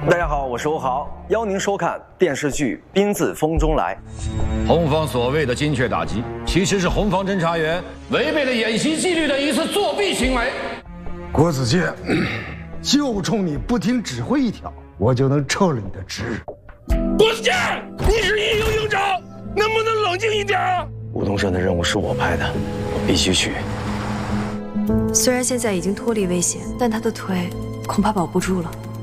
大家好，我是欧豪，邀您收看电视剧《宾自风中来》。 红方所谓的精确打击，其实是红方侦查员违背了演习纪律的一次作弊行为。 郭子健，就冲你不听指挥一条，我就能撤了你的职。 郭子健，你是一营营长，能不能冷静一点？ 吴东升的任务是我派的，我必须去。 虽然现在已经脱离危险，但他的腿恐怕保不住了。